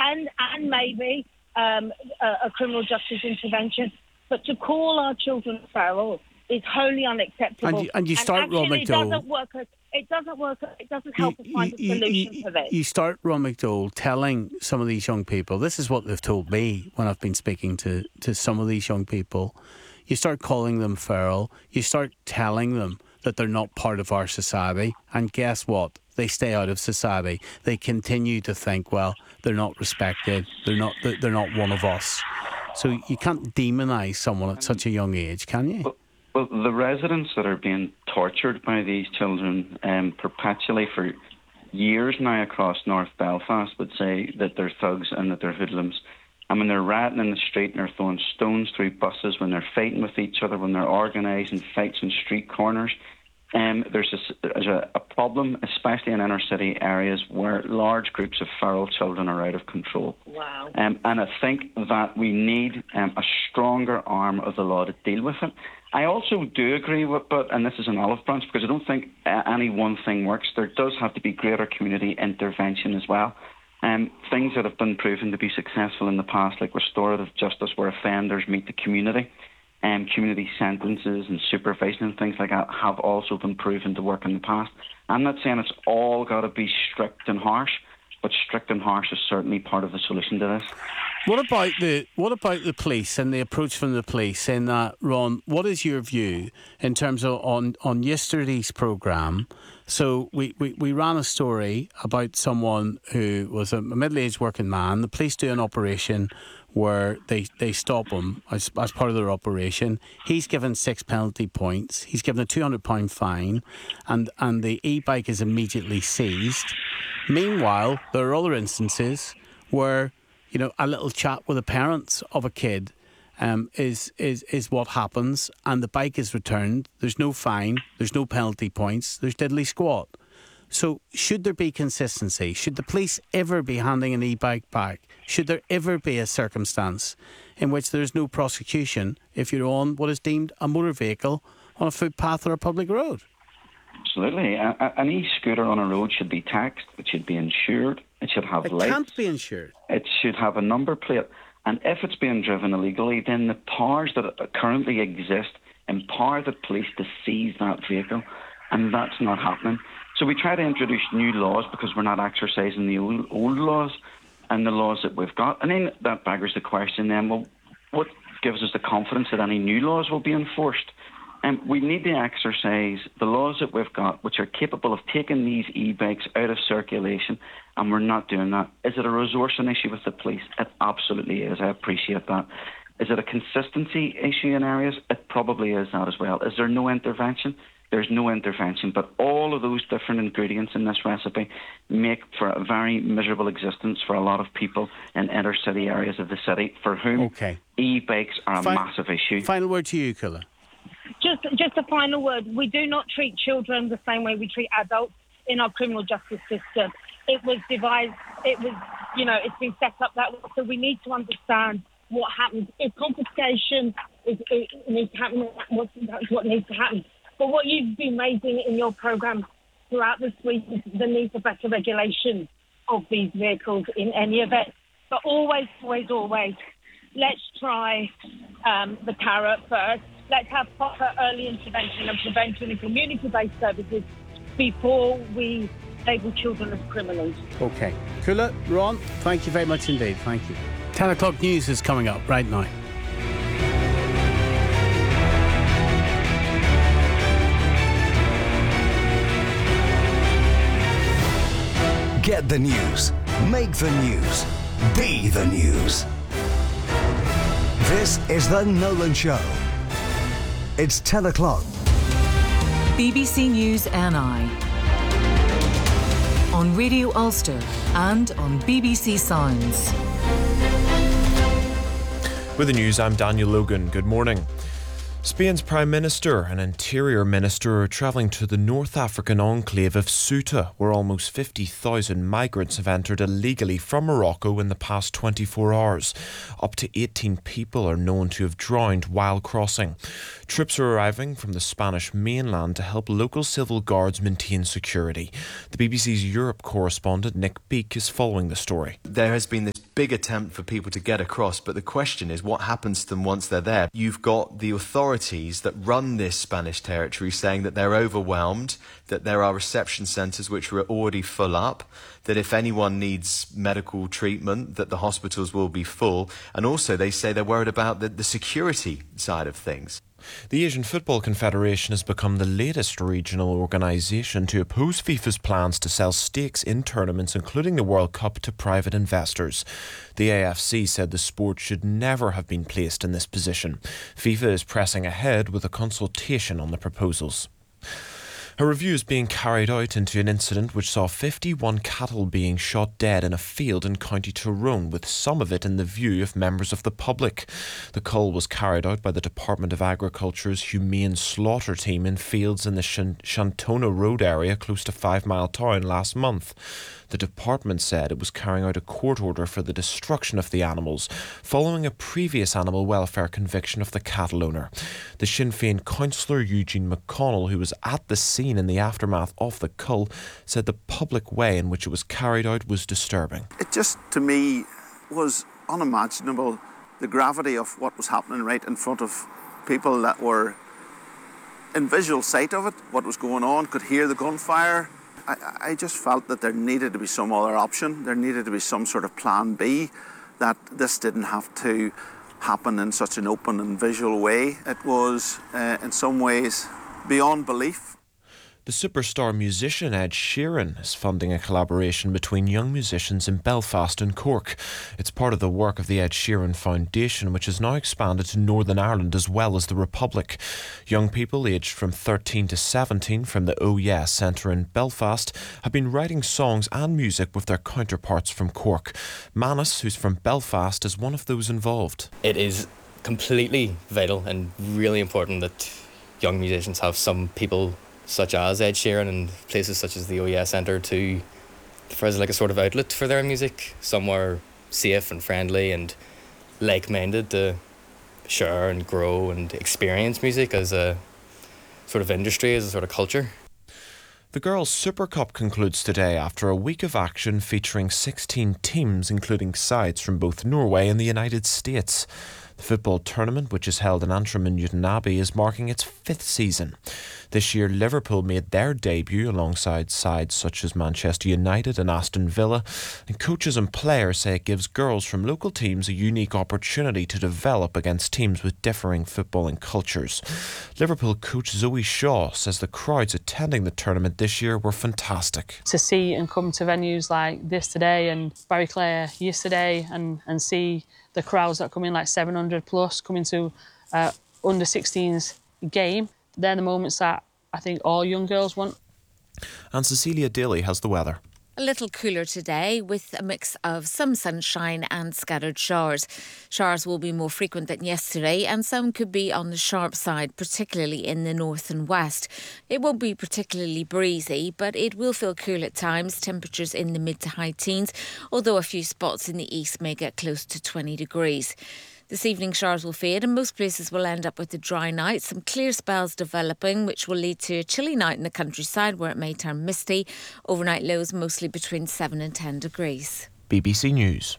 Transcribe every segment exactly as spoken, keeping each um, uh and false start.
and and maybe um, a, a criminal justice intervention. But to call our children feral is wholly unacceptable. And you, and you start, and actually, Ron it McDowell, doesn't work. It doesn't work. It doesn't help you, us find you, a solution you, for this. You start, Ron McDowell, telling some of these young people, this is what they've told me when I've been speaking to, to some of these young people. You start calling them feral. You start telling them that they're not part of our society. And guess what? They stay out of society. They continue to think, well, they're not respected. They're not. They're not one of us. So you can't demonise someone at such a young age, can you? Well, well, the residents that are being tortured by these children um, perpetually for years now across North Belfast would say that they're thugs and that they're hoodlums. And when they're ratting in the street and they're throwing stones through buses, when they're fighting with each other, when they're organising fights in street corners, um, there's, a, there's a, a problem, especially in inner city areas where large groups of feral children are out of control. Wow. Um, and I think that we need um, a stronger arm of the law to deal with it. I also do agree with, but, and this is an olive branch, because I don't think uh, any one thing works. There does have to be greater community intervention as well. Um, things that have been proven to be successful in the past, like restorative justice, where offenders meet the community, and um, community sentences and supervision and things like that have also been proven to work in the past. I'm not saying it's all got to be strict and harsh, but strict and harsh is certainly part of the solution to this. What about the what about the police and the approach from the police in that, Ron? What is your view in terms of on, on yesterday's programme? So we, we, we ran a story about someone who was a middle-aged working man. The police do an operation where they, they stop him as, as part of their operation. He's given six penalty points. He's given a two hundred pounds fine, and, and the e-bike is immediately seized. Meanwhile, there are other instances where, you know, a little chat with the parents of a kid um, is, is, is what happens, and the bike is returned. There's no fine, there's no penalty points, there's diddly squat. So should there be consistency? Should the police ever be handing an e-bike back? Should there ever be a circumstance in which there's no prosecution if you're on what is deemed a motor vehicle on a footpath or a public road? Absolutely. A, a, an e-scooter on a road should be taxed, it should be insured, it should have it lights. It can't be insured. It should have a number plate. And if it's being driven illegally, then the powers that currently exist empower the police to seize that vehicle, and that's not happening. So we try to introduce new laws because we're not exercising the old, old laws and the laws that we've got. And then that beggars the question then, well, what gives us the confidence that any new laws will be enforced? And um, we need to exercise the laws that we've got, which are capable of taking these e-bikes out of circulation, and we're not doing that. Is it a resourcing issue with the police? It absolutely is. I appreciate that. Is it a consistency issue in areas? It probably is that as well. Is there no intervention? There's no intervention, but all of those different ingredients in this recipe make for a very miserable existence for a lot of people in inner city areas of the city for whom okay. e-bikes are a Fin- massive issue. Final word to you, Kula. Just, just a final word. We do not treat children the same way we treat adults in our criminal justice system. It was devised, it was, you know, it's been set up that way. So we need to understand what happens. If confiscation is, it needs to happen, what, that's what needs to happen. But what you've been raising in your programme throughout this week is the need for better regulation of these vehicles in any event. But always, always, always, let's try um, the carrot first. Let's have proper early intervention and prevention and community-based services before we label children as criminals. OK. Kula, Ron, thank you very much indeed. Thank you. ten o'clock news is coming up right now. Get the news. Make the news. Be the news. This is The Nolan Show. It's ten o'clock. B B C News N I. On Radio Ulster and on B B C Sounds. With the news, I'm Daniel Logan. Good morning. Spain's Prime Minister and Interior Minister are travelling to the North African enclave of Ceuta, where almost fifty thousand migrants have entered illegally from Morocco in the past twenty-four hours. Up to eighteen people are known to have drowned while crossing. Troops are arriving from the Spanish mainland to help local civil guards maintain security. The B B C's Europe correspondent Nick Beake is following the story. There has been this big attempt for people to get across, but the question is what happens to them once they're there. You've got the authorities that run this Spanish territory saying that they're overwhelmed, that there are reception centres which are already full up, that if anyone needs medical treatment, that the hospitals will be full, and also they say they're worried about the, the security side of things. The Asian Football Confederation has become the latest regional organisation to oppose FIFA's plans to sell stakes in tournaments, including the World Cup, to private investors. The A F C said the sport should never have been placed in this position. FIFA is pressing ahead with a consultation on the proposals. A review is being carried out into an incident which saw fifty-one cattle being shot dead in a field in County Tyrone, with some of it in the view of members of the public. The cull was carried out by the Department of Agriculture's Humane Slaughter Team in fields in the Shantona Road area close to Five Mile Town last month. The department said it was carrying out a court order for the destruction of the animals, following a previous animal welfare conviction of the cattle owner. The Sinn Féin councillor Eugene McConnell, who was at the scene in the aftermath of the cull, said the public way in which it was carried out was disturbing. It just, to me, was unimaginable, the gravity of what was happening right in front of people that were in visual sight of it, what was going on, could hear the gunfire. I, I just felt that there needed to be some other option. There needed to be some sort of plan B, that this didn't have to happen in such an open and visual way. It was, uh, in some ways, beyond belief. The superstar musician Ed Sheeran is funding a collaboration between young musicians in Belfast and Cork. It's part of the work of the Ed Sheeran Foundation, which has now expanded to Northern Ireland as well as the Republic. Young people aged from thirteen to seventeen from the Oh Yeah Centre in Belfast have been writing songs and music with their counterparts from Cork. Manus, who's from Belfast, is one of those involved. It is completely vital and really important that young musicians have some people such as Ed Sheeran and places such as the O E S Centre to for as like a sort of outlet for their music, somewhere safe and friendly and like-minded to share and grow and experience music as a sort of industry, as a sort of culture. The Girls' Super Cup concludes today after a week of action featuring sixteen teams, including sides from both Norway and the United States. The football tournament, which is held in Antrim and Newtownabbey, is marking its fifth season. This year, Liverpool made their debut alongside sides such as Manchester United and Aston Villa, and coaches and players say it gives girls from local teams a unique opportunity to develop against teams with differing footballing cultures. Liverpool coach Zoe Shaw says the crowds attending the tournament this year were fantastic. To see and come to venues like this today and Barryclare yesterday and, and see the crowds that come in, like seven hundred plus, coming to uh, under sixteens game, they're the moments that I think all young girls want. And Cecilia Daly has the weather. A little cooler today with a mix of some sunshine and scattered showers. Showers will be more frequent than yesterday and some could be on the sharp side, particularly in the north and west. It won't be particularly breezy, but it will feel cool at times, temperatures in the mid to high teens, although a few spots in the east may get close to twenty degrees. This evening showers will fade and most places will end up with a dry night. Some clear spells developing, which will lead to a chilly night in the countryside where it may turn misty. Overnight lows mostly between seven and ten degrees. B B C News.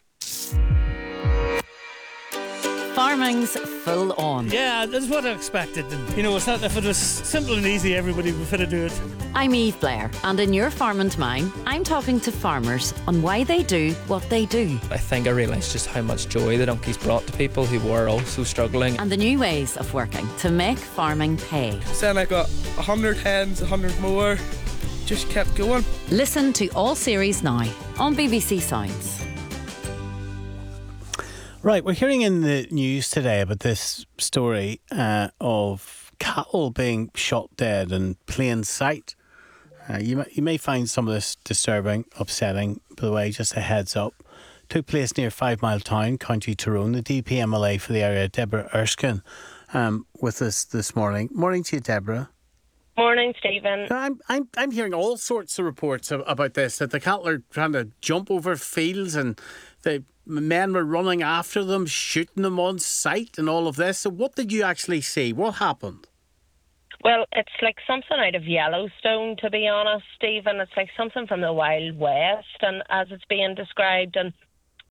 Farming's full on. Yeah, that's what I expected. And, you know, it's not if it was simple and easy, everybody would fit to do it. I'm Eve Blair, and in Your Farm and Mine, I'm talking to farmers on why they do what they do. I think I realised just how much joy the donkeys brought to people who were also struggling. And the new ways of working to make farming pay. Saying I got one hundred hens, one hundred more, just kept going. Listen to all series now on B B C Sounds. Right, we're hearing in the news today about this story uh, of cattle being shot dead in plain sight. Uh, you, may, you may find some of this disturbing, upsetting, by the way, just a heads up. Took place near Five Mile Town, County Tyrone. The D P M L A for the area, Deborah Erskine, um, with us this morning. Morning to you, Deborah. Morning, Stephen. I'm I'm I'm hearing all sorts of reports of, about this, that the cattle are trying to jump over fields and the men were running after them, shooting them on sight and all of this. So what did you actually see? What happened? Well, it's like something out of Yellowstone, to be honest, Stephen. It's like something from the Wild West, and as it's being described. And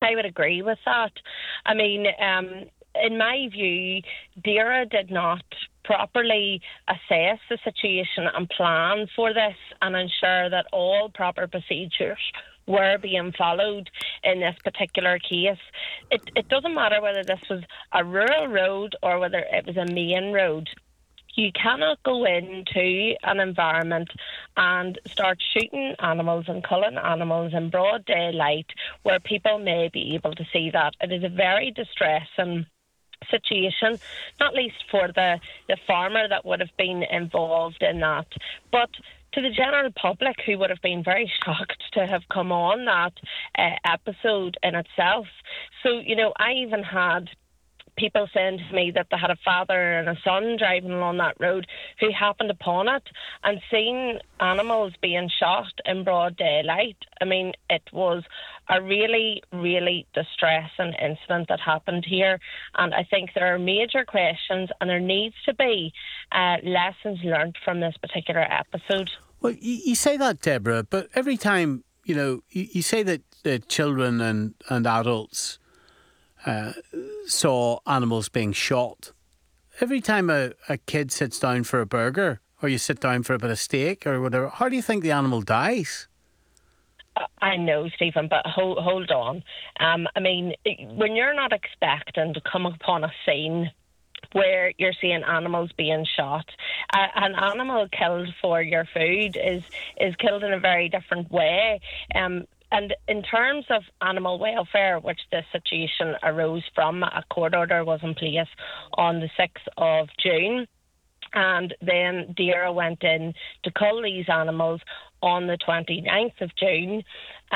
I would agree with that. I mean, um, in my view, DAERA did not properly assess the situation and plan for this and ensure that all proper procedures were being followed in this particular case. It, it doesn't matter whether this was a rural road or whether it was a main road. You cannot go into an environment and start shooting animals and culling animals in broad daylight where people may be able to see that. It is a very distressing situation, not least for the, the farmer that would have been involved in that, but to the general public who would have been very shocked to have come on that uh, episode in itself. So, you know, I even had people saying to me that they had a father and a son driving along that road who happened upon it and seen animals being shot in broad daylight. I mean, it was a really, really distressing incident that happened here. And I think there are major questions and there needs to be uh, lessons learned from this particular episode. Well, you, you say that, Deborah, but every time, you know, you, you say that uh, children and, and adults Uh, saw animals being shot. Every time a, a kid sits down for a burger or you sit down for a bit of steak or whatever, how do you think the animal dies? I know, Stephen, but hold, hold on. Um, I mean, when you're not expecting to come upon a scene where you're seeing animals being shot, uh, an animal killed for your food is, is killed in a very different way. Um, And in terms of animal welfare, which this situation arose from, a court order was in place on the sixth of June. And then DAERA went in to cull these animals on the twenty-ninth of June.